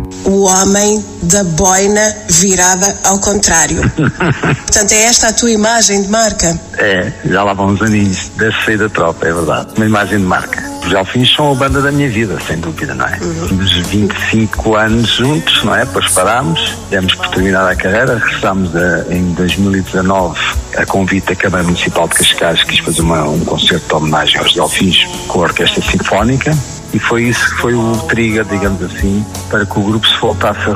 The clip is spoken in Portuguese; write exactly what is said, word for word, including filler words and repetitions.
O homem da boina virada ao contrário. Portanto, é esta a tua imagem de marca? É, já lá vão uns aninhos desde sair da tropa, é verdade. Uma imagem de marca. Os Delfins são a banda da minha vida, sem dúvida, não é? Uhum. Uns vinte e cinco anos juntos, não é? Depois parámos, demos por terminada a carreira, regressámos a, em dois mil e dezanove a convite da Câmara Municipal de Cascais, quis fazer uma, um concerto de homenagem aos Delfins com a Orquestra Sinfónica. E foi isso que foi o trigger, digamos assim, para que o grupo se voltasse a